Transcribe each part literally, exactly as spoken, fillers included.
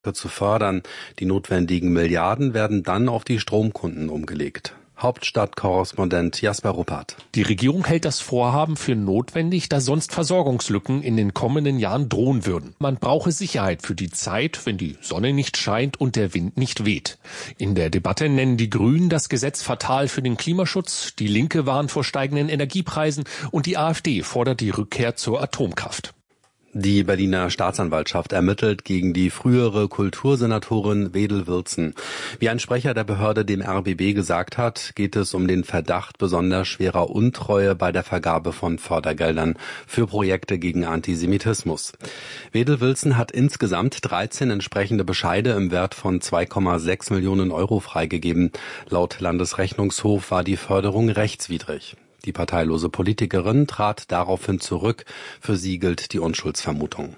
zu fördern. Die notwendigen Milliarden werden dann auf die Stromkunden umgelegt. Hauptstadtkorrespondent Jasper Ruppert. Die Regierung hält das Vorhaben für notwendig, da sonst Versorgungslücken in den kommenden Jahren drohen würden. Man brauche Sicherheit für die Zeit, wenn die Sonne nicht scheint und der Wind nicht weht. In der Debatte nennen die Grünen das Gesetz fatal für den Klimaschutz, die Linke warnt vor steigenden Energiepreisen und die AfD fordert die Rückkehr zur Atomkraft. Die Berliner Staatsanwaltschaft ermittelt gegen die frühere Kultursenatorin Wedel Wilson. Wie ein Sprecher der Behörde dem R B B gesagt hat, geht es um den Verdacht besonders schwerer Untreue bei der Vergabe von Fördergeldern für Projekte gegen Antisemitismus. Wedel Wilson hat insgesamt dreizehn entsprechende Bescheide im Wert von zwei Komma sechs Millionen Euro freigegeben. Laut Landesrechnungshof war die Förderung rechtswidrig. Die parteilose Politikerin trat daraufhin zurück. Für sie gilt die Unschuldsvermutung.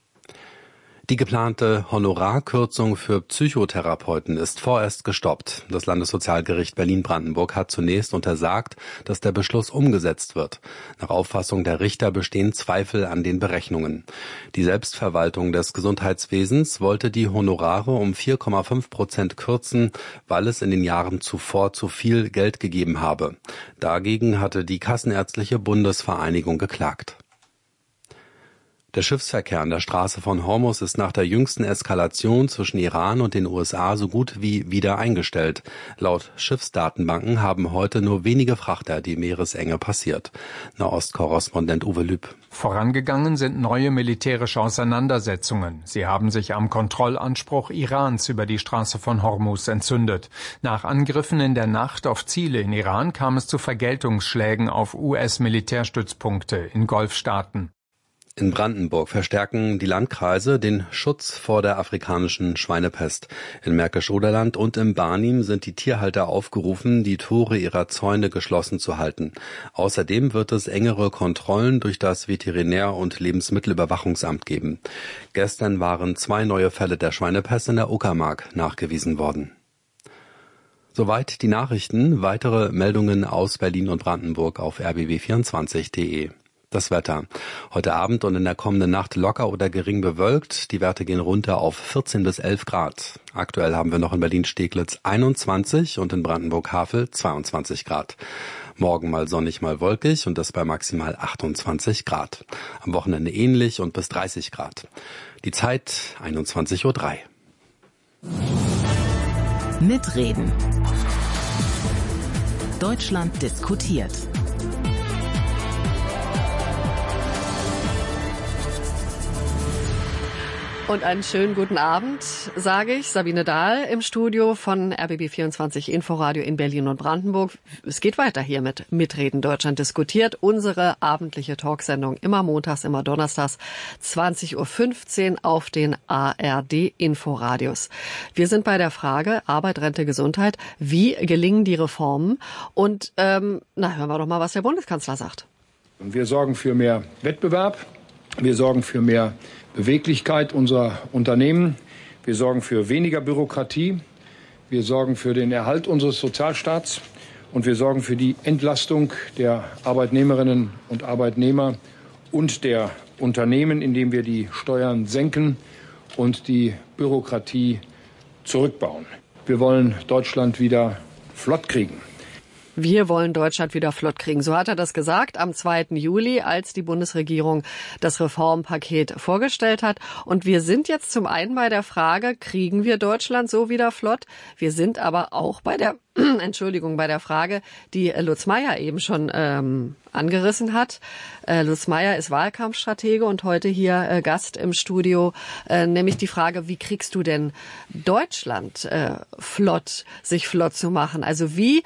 Die geplante Honorarkürzung für Psychotherapeuten ist vorerst gestoppt. Das Landessozialgericht Berlin-Brandenburg hat zunächst untersagt, dass der Beschluss umgesetzt wird. Nach Auffassung der Richter bestehen Zweifel an den Berechnungen. Die Selbstverwaltung des Gesundheitswesens wollte die Honorare um vier Komma fünf Prozent kürzen, weil es in den Jahren zuvor zu viel Geld gegeben habe. Dagegen hatte die Kassenärztliche Bundesvereinigung geklagt. Der Schiffsverkehr an der Straße von Hormuz ist nach der jüngsten Eskalation zwischen Iran und den U S A so gut wie wieder eingestellt. Laut Schiffsdatenbanken haben heute nur wenige Frachter die Meeresenge passiert. Nahost-Korrespondent Uwe Lüb. Vorangegangen sind neue militärische Auseinandersetzungen. Sie haben sich am Kontrollanspruch Irans über die Straße von Hormuz entzündet. Nach Angriffen in der Nacht auf Ziele in Iran kam es zu Vergeltungsschlägen auf U S-Militärstützpunkte in Golfstaaten. In Brandenburg verstärken die Landkreise den Schutz vor der afrikanischen Schweinepest. In Märkisch-Oderland und im Barnim sind die Tierhalter aufgerufen, die Tore ihrer Zäune geschlossen zu halten. Außerdem wird es engere Kontrollen durch das Veterinär- und Lebensmittelüberwachungsamt geben. Gestern waren zwei neue Fälle der Schweinepest in der Uckermark nachgewiesen worden. Soweit die Nachrichten. Weitere Meldungen aus Berlin und Brandenburg auf r b b vierundzwanzig punkt d e. Das Wetter. Heute Abend und in der kommenden Nacht locker oder gering bewölkt. Die Werte gehen runter auf vierzehn bis elf Grad. Aktuell haben wir noch in Berlin-Steglitz einundzwanzig und in Brandenburg-Havel zweiundzwanzig Grad. Morgen mal sonnig, mal wolkig und das bei maximal achtundzwanzig Grad. Am Wochenende ähnlich und bis dreißig Grad. Die Zeit einundzwanzig Uhr drei. Mitreden. Deutschland diskutiert. Und einen schönen guten Abend, sage ich, Sabine Dahl im Studio von R B B vierundzwanzig Inforadio in Berlin und Brandenburg. Es geht weiter hier mit Mitreden Deutschland diskutiert. Unsere abendliche Talksendung immer montags, immer donnerstags, zwanzig Uhr fünfzehn auf den A R D-Inforadios. Wir sind bei der Frage Arbeit, Rente, Gesundheit. Wie gelingen die Reformen? Und ähm, na, hören wir doch mal, was der Bundeskanzler sagt. Wir sorgen für mehr Wettbewerb. Wir sorgen für mehr Beweglichkeit unserer Unternehmen. Wir sorgen für weniger Bürokratie. Wir sorgen für den Erhalt unseres Sozialstaats. Und wir sorgen für die Entlastung der Arbeitnehmerinnen und Arbeitnehmer und der Unternehmen, indem wir die Steuern senken und die Bürokratie zurückbauen. Wir wollen Deutschland wieder flott kriegen. Wir wollen Deutschland wieder flott kriegen. So hat er das gesagt am zweiten Juli, als die Bundesregierung das Reformpaket vorgestellt hat. Und wir sind jetzt zum einen bei der Frage, kriegen wir Deutschland so wieder flott? Wir sind aber auch bei der, Entschuldigung, bei der Frage, die Lutz Meyer eben schon ähm, angerissen hat. Äh, Lutz Meyer ist Wahlkampfstratege und heute hier äh, Gast im Studio, äh, nämlich die Frage, wie kriegst du denn Deutschland äh, flott, sich flott zu machen? Also wie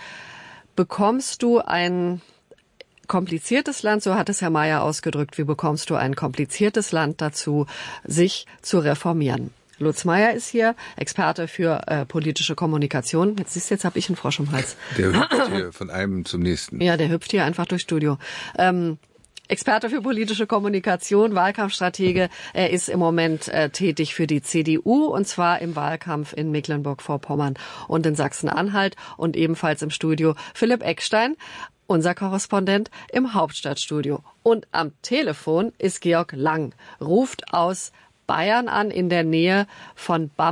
bekommst du ein kompliziertes Land, so hat es Herr Mayer ausgedrückt, wie bekommst du ein kompliziertes Land dazu, sich zu reformieren? Lutz Meyer ist hier, Experte für äh, politische Kommunikation. Jetzt siehst du, jetzt habe ich einen Frosch im Hals. Der hüpft hier von einem zum nächsten. Ja, der hüpft hier einfach durchs Studio. Ähm, Experte für politische Kommunikation, Wahlkampfstratege. Er ist im Moment äh, tätig für die C D U und zwar im Wahlkampf in Mecklenburg-Vorpommern und in Sachsen-Anhalt und ebenfalls im Studio Philipp Eckstein, unser Korrespondent im Hauptstadtstudio. Und am Telefon ist Georg Lang, ruft aus Bayern an, in der Nähe von Bamberg.